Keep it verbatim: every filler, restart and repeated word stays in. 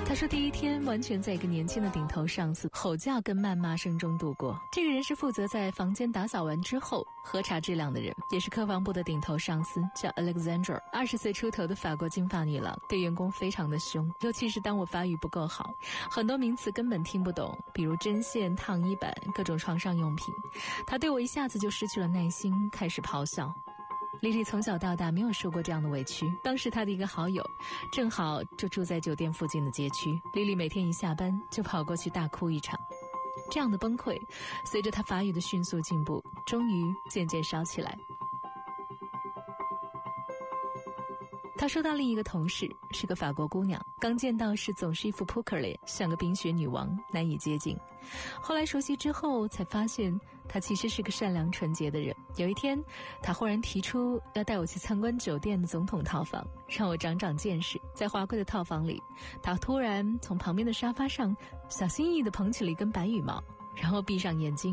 他说第一天完全在一个年轻的顶头上司吼叫跟谩骂声中度过。这个人是负责在房间打扫完之后核查质量的人，也是客房部的顶头上司，叫 Alexandra， 二十岁出头的法国金发女郎，对员工非常的凶，尤其是当我发育不够好，很多名词根本听不懂，比如针线、烫衣板、各种床上用品，他对我一下子就失去了耐心，开始咆哮。丽丽从小到大没有受过这样的委屈，当时她的一个好友正好就住在酒店附近的街区，丽丽每天一下班就跑过去大哭一场。这样的崩溃随着她发育的迅速进步，终于渐渐烧起来。他说到另一个同事是个法国姑娘，刚见到时总是一副扑克脸，像个冰雪女王，难以接近。后来熟悉之后才发现她其实是个善良纯洁的人。有一天她忽然提出要带我去参观酒店的总统套房，让我长长见识。在华贵的套房里，她突然从旁边的沙发上小心翼翼地捧起了一根白羽毛，然后闭上眼睛